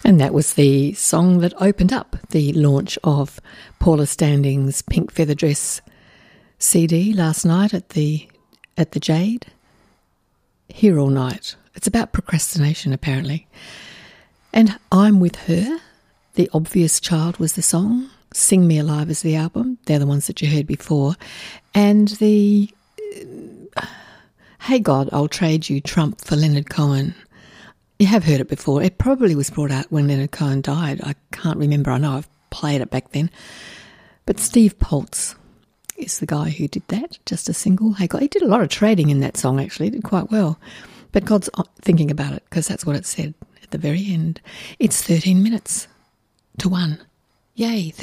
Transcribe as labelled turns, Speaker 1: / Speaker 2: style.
Speaker 1: And that was the song that opened up the launch of Paula Standing's Pink Feather Dress CD last night at the Jade. Here All Night. It's about procrastination, apparently. And I'm With Her. The Obvious Child was the song. Sing Me Alive is the album. They're the ones that you heard before. And the Hey God, I'll Trade You Trump for Leonard Cohen. You have heard it before. It probably was brought out when Leonard Cohen died. I can't remember. I know I've played it back then. But Steve Poltz is the guy who did that, just a single. Hey God, he did a lot of trading in that song, actually. He did quite well. But God's thinking about it, because that's what it said at the very end. It's 13 minutes to 1. Yay.